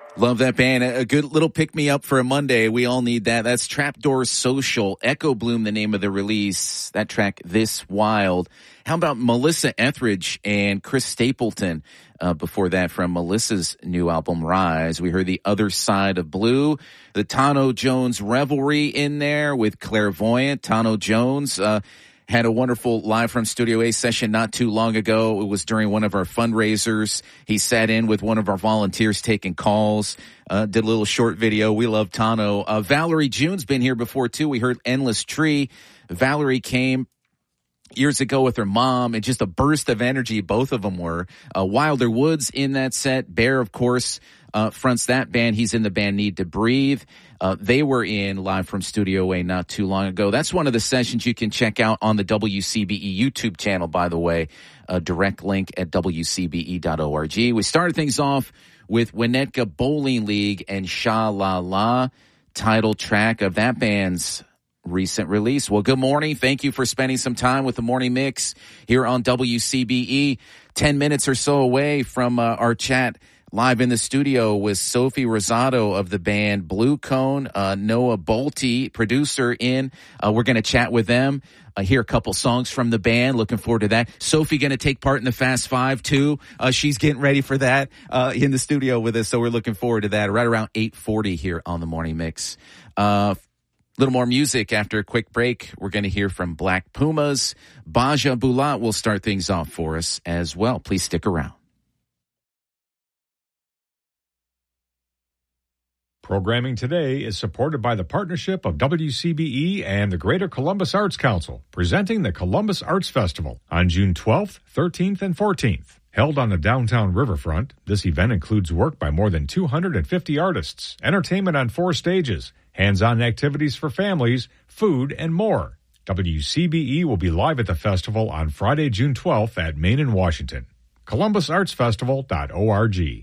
Love that band. A good little pick-me-up for a Monday. We all need that. That's Trapdoor Social. Echo Bloom, the name of the release. That track, This Wild. How about Melissa Etheridge and Chris Stapleton? Before that, from Melissa's new album, Rise, we heard The Other Side of Blue. The Tano Jones Revelry in there with Clairvoyant. Tano Jones had a wonderful Live from Studio A session not too long ago. It was during one of our fundraisers. He sat in with one of our volunteers taking calls, did a little short video. We love Tano. Valerie June's been here before, too. We heard Endless Tree. Valerie came years ago with her mom, and just a burst of energy, both of them were. Wilder Woods in that set. Bear, of course, fronts that band. He's in the band Need to Breathe. They were in Live from Studio A not too long ago. That's one of the sessions you can check out on the WCBE YouTube channel, by the way. A direct link at WCBE.org. We started things off with Winnetka Bowling League and Sha La La, title track of that band's recent release. Well, good morning. Thank you for spending some time with the Morning Mix here on WCBE. 10 minutes or so away from our chat live in the studio with Sophie Rosado of the band Blue Cone, Noah Bolte, producer in. We're going to chat with them, hear a couple songs from the band. Looking forward to that. Sophie going to take part in the Fast Five, too. She's getting ready for that in the studio with us, so we're looking forward to that right around 8:40 here on the Morning Mix. Little more music after a quick break. We're going to hear from Black Pumas. Baja Bulat will start things off for us as well. Please stick around. Programming today is supported by the partnership of WCBE and the Greater Columbus Arts Council, presenting the Columbus Arts Festival on June 12th, 13th, and 14th. Held on the downtown riverfront, this event includes work by more than 250 artists, entertainment on 4 stages, hands-on activities for families, food, and more. WCBE will be live at the festival on Friday, June 12th at Main and Washington. ColumbusArtsFestival.org.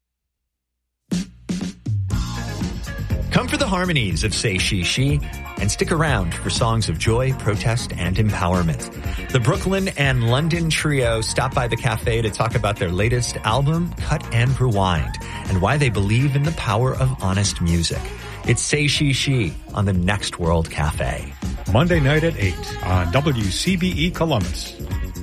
Come for the harmonies of Say She She and stick around for songs of joy, protest, and empowerment. The Brooklyn and London trio stop by the cafe to talk about their latest album, Cut and Rewind, and why they believe in the power of honest music. It's Say She She on the Next World Cafe. Monday night at 8 on WCBE Columbus.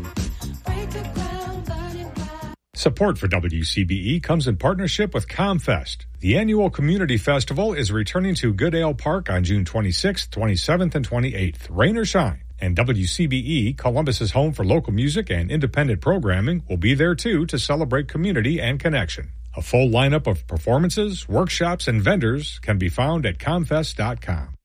Support for WCBE comes in partnership with ComFest. The annual community festival is returning to Goodale Park on June 26th, 27th, and 28th, rain or shine. And WCBE, Columbus's home for local music and independent programming, will be there too to celebrate community and connection. A full lineup of performances, workshops, and vendors can be found at comfest.com.